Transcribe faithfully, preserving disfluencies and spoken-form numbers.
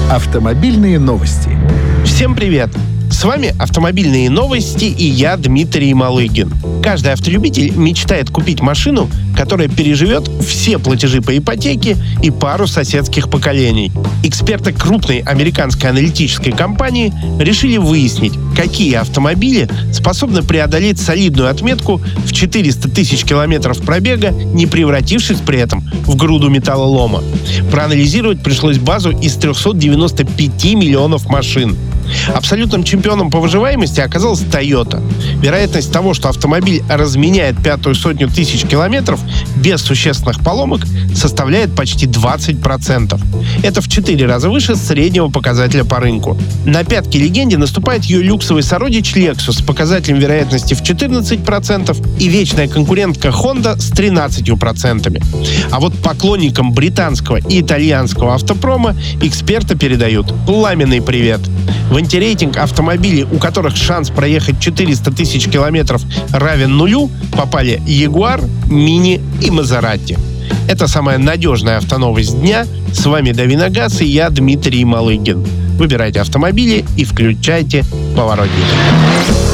Автомобильные новости. Всем привет! С вами «Автомобильные новости» и я, Дмитрий Малыгин. Каждый автолюбитель мечтает купить машину, которая переживет все платежи по ипотеке и пару соседских поколений. Эксперты крупной американской аналитической компании решили выяснить, какие автомобили способны преодолеть солидную отметку в четыреста тысяч километров пробега, не превратившись при этом в груду металлолома. Проанализировать пришлось базу из трехсот девяноста пяти миллионов машин. Абсолютным чемпионом по выживаемости оказалась Toyota. Вероятность того, что автомобиль разменяет пятую сотню тысяч километров без существенных поломок, составляет почти двадцать процентов. Это в четыре раза выше среднего показателя по рынку. На пятки легенде наступает ее люксовый сородич Lexus с показателем вероятности в четырнадцать процентов и вечная конкурентка Honda с тринадцатью процентами. А вот поклонникам британского и итальянского автопрома эксперты передают пламенный привет. В антирейтинг автомобилей, у которых шанс проехать четыреста тысяч километров равен нулю, попали Jaguar, Mini и Maserati. Это самая надежная автоновость дня. С вами Дави на газ и я, Дмитрий Малыгин. Выбирайте автомобили и включайте поворотники.